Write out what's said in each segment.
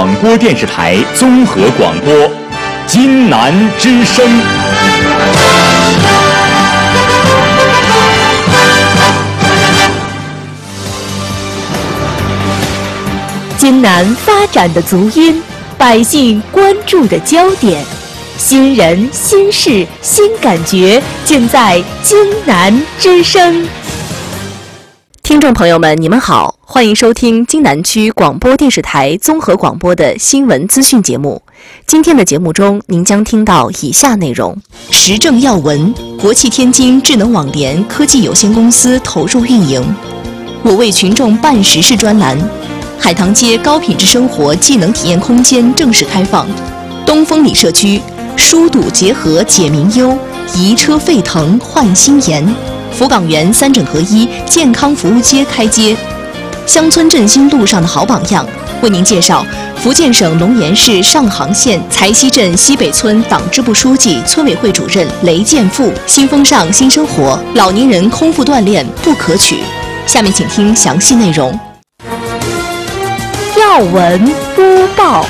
广播电视台综合广播《津南之声》。 津南发展的足音，百姓关注的焦点，新人、新事、新感觉，尽在津南之声。听众朋友们，你们好，欢迎收听津南区广播电视台综合广播的新闻资讯节目。今天的节目中，您将听到以下内容：时政要闻，国际天津智能网联科技有限公司投入运营；我为群众办实事专栏；海棠街高品质生活技能体验空间正式开放；东风里社区疏堵结合解民忧，移车沸腾焕新颜；福港园三整合一健康服务街开街；乡村振兴路上的好榜样，为您介绍福建省龙岩市上杭县财溪镇西北村党支部书记、村委会主任雷建富。新风尚新生活，老年人空腹锻炼不可取。下面请听详细内容。要闻播报。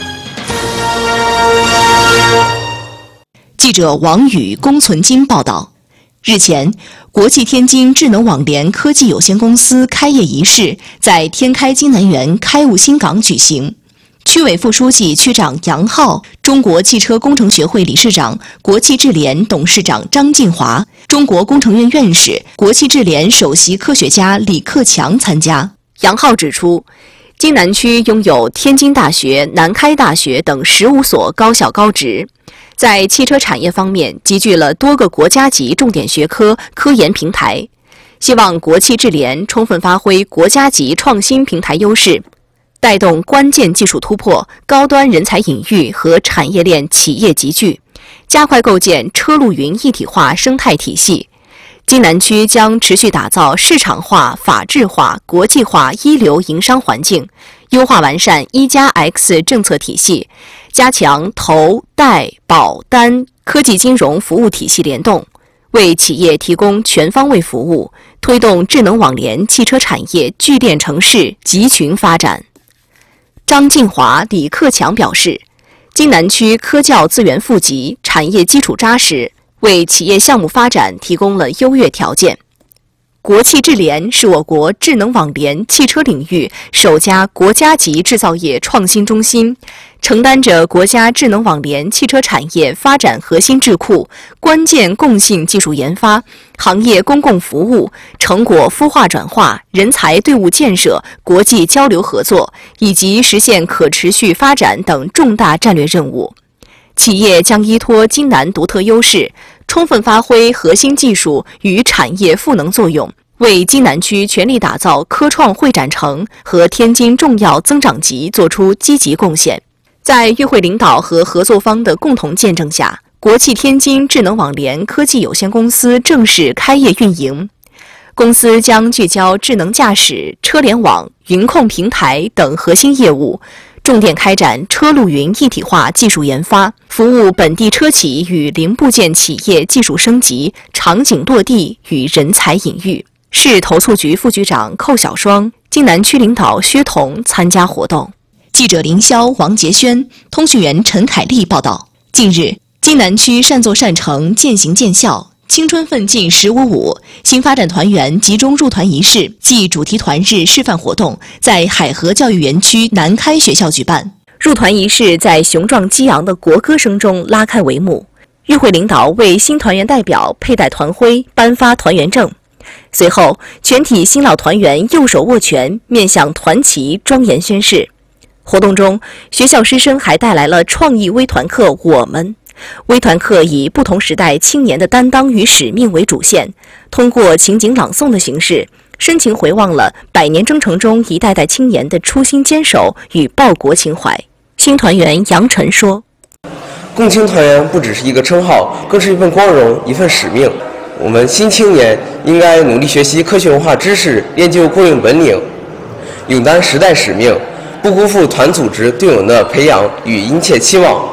记者王宇、龚存金报道，日前，国际天津智能网联科技有限公司开业仪式在天开津南园开务新港举行。区委副书记、区长杨浩，中国汽车工程学会理事长、国际智联董事长张进华，中国工程院院士、国际智联首席科学家李克强参加。杨浩指出，津南区拥有天津大学、南开大学等15所高校高职，在汽车产业方面集聚了多个国家级重点学科科研平台，希望国际智联充分发挥国家级创新平台优势，带动关键技术突破、高端人才引育和产业链企业集聚，加快构建车路云一体化生态体系。津南区将持续打造市场化、法治化、国际化一流营商环境，优化完善1+X 政策体系，加强投、贷、保、单科技金融服务体系联动，为企业提供全方位服务，推动智能网联汽车产业聚电城市集群发展。张进华、李克强表示，津南区科教资源富集，产业基础扎实，为企业项目发展提供了优越条件。国汽智联是我国智能网联汽车领域首家国家级制造业创新中心，承担着国家智能网联汽车产业发展核心智库、关键共性技术研发、行业公共服务、成果孵化转化、人才队伍建设、国际交流合作以及实现可持续发展等重大战略任务。企业将依托津南独特优势，充分发挥核心技术与产业赋能作用，为津南区全力打造科创会展城和天津重要增长极做出积极贡献。在与会领导和合作方的共同见证下，国际天津智能网联科技有限公司正式开业运营。公司将聚焦智能驾驶、车联网、云控平台等核心业务，重点开展车路云一体化技术研发，服务本地车企与零部件企业技术升级、场景落地与人才引育。市投促局副局长寇小双、津南区领导薛彤参加活动。记者林霄、王杰轩、通讯员陈凯丽报道。近日，津南区善作善成，渐行渐效，青春奋进1055新发展团员集中入团仪式暨主题团日示范活动在海河教育园区南开学校举办。入团仪式在雄壮激昂的国歌声中拉开帷幕，与会领导为新团员代表佩戴团徽、颁发团员证。随后，全体新老团员右手握拳，面向团旗庄严宣誓。活动中，学校师生还带来了创意微团课《我们》。微团课以不同时代青年的担当与使命为主线，通过情景朗诵的形式，深情回望了100年征程中一代代青年的初心坚守与报国情怀。新团员杨晨说：“ 共青团员不只是一个称号，更是一份光荣，一份使命。我们新青年应该努力学习科学文化知识，练就共用本领，勇担时代使命，不辜负团组织对我们的培养与殷切期望。”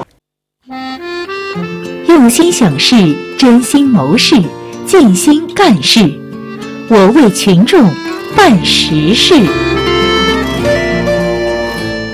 用心想事，真心谋事，尽心干事。我为群众办实事。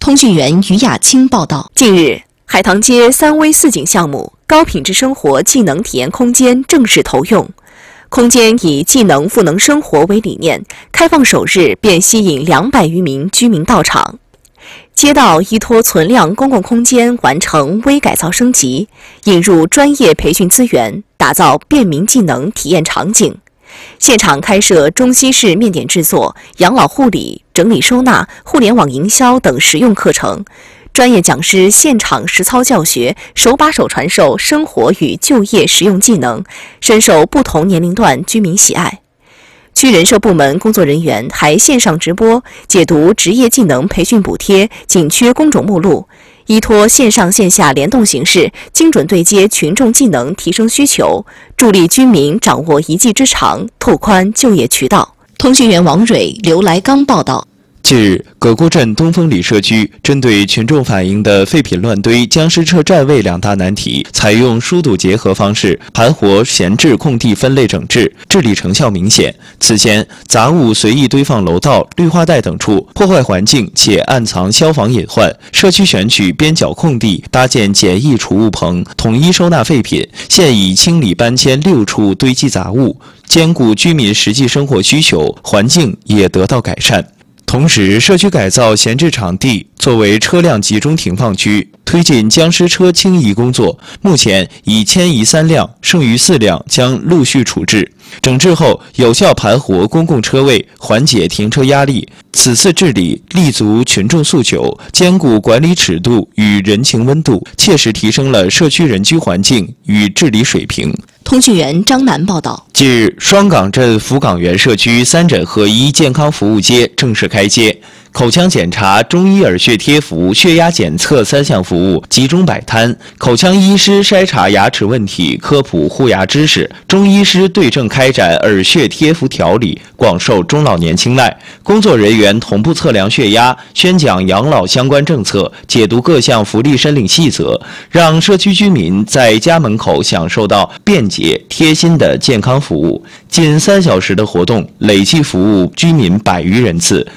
通讯员于亚青报道。近日，海棠街3V 4景项目高品质生活技能体验空间正式投用。空间以技能赋能生活为理念，开放首日便吸引200余名居民到场。街道依托存量公共空间完成微改造升级，引入专业培训资源，打造便民技能体验场景。现场开设中西式面点制作、养老护理、整理收纳、互联网营销等实用课程，专业讲师现场实操教学，手把手传授生活与就业实用技能，深受不同年龄段居民喜爱。区人社部门工作人员还线上直播解读职业技能培训补贴、紧缺工种目录，依托线上线下联动形式，精准对接群众技能提升需求，助力居民掌握一技之长，拓宽就业渠道。通讯员王蕊、刘来刚报道。 近日，葛沽镇东风里社区针对群众反映的废品乱堆、僵尸车占位2大难题，采用疏堵结合方式盘活闲置空地分类整治，治理成效明显。此前，杂物随意堆放楼道、绿化带等处，破坏环境且暗藏消防隐患。社区选取边角空地，搭建简易储物棚，统一收纳废品。现已清理搬迁6处堆积杂物，兼顾居民实际生活需求，环境也得到改善。同时，社区改造闲置场地作为车辆集中停放区，推进僵尸车清移工作。目前已迁移3辆，剩余4辆将陆续处置。整治后，有效盘活公共车位，缓解停车压力。此次治理立足群众诉求，兼顾管理尺度与人情温度，切实提升了社区人居环境与治理水平。 通讯员张楠报道。 近日，双岗镇福岗园社区3诊合一健康服务街正式开街。口腔检查、中医耳穴贴服、血压检测3项服务集中摆摊，口腔医师筛查牙齿问题，科普护牙知识；中医师对症开展耳穴贴服调理，广受中老年青睐。工作人员同步测量血压，宣讲养老相关政策，解读各项福利申领细则，让社区居民在家门口享受到便捷贴心的健康服务。近3小时的活动，累计服务居民100余人次。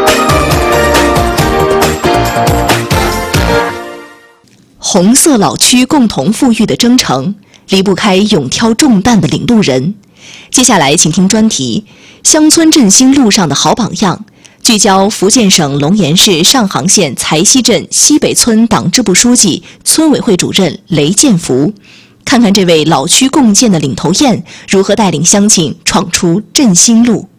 红色老区共同富裕的征程，离不开勇挑重担的领路人。接下来请听专题乡村振兴路上的好榜样，聚焦福建省龙岩市上杭县才溪镇西北村党支部书记、村委会主任雷建福，看看这位老区共建的领头雁如何带领乡亲闯出振兴路。